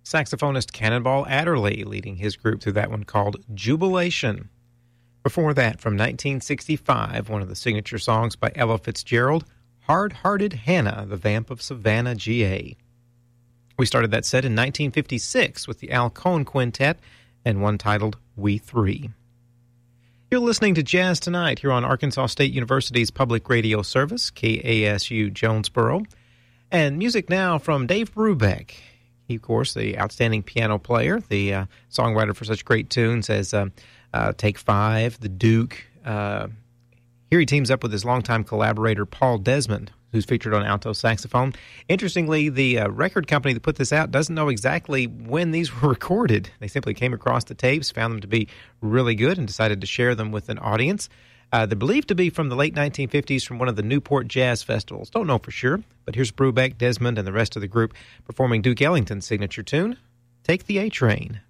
Saxophonist Cannonball Adderley leading his group through that one called Jubilation. Before that, from 1965, one of the signature songs by Ella Fitzgerald, Hard-Hearted Hannah, the Vamp of Savannah, GA. We started that set in 1956 with the Al Cohn Quintet and one titled We Three. You're listening to Jazz Tonight here on Arkansas State University's public radio service, KASU Jonesboro. And music now from Dave Brubeck. He, of course, the outstanding piano player, the songwriter for such great tunes as Take Five, The Duke. Here he teams up with his longtime collaborator, Paul Desmond, who's featured on alto saxophone. Interestingly, the record company that put this out doesn't know exactly when these were recorded. They simply came across the tapes, found them to be really good, and decided to share them with an audience. They're believed to be from the late 1950s from one of the Newport Jazz Festivals. Don't know for sure, but here's Brubeck, Desmond, and the rest of the group performing Duke Ellington's signature tune, Take the A-Train.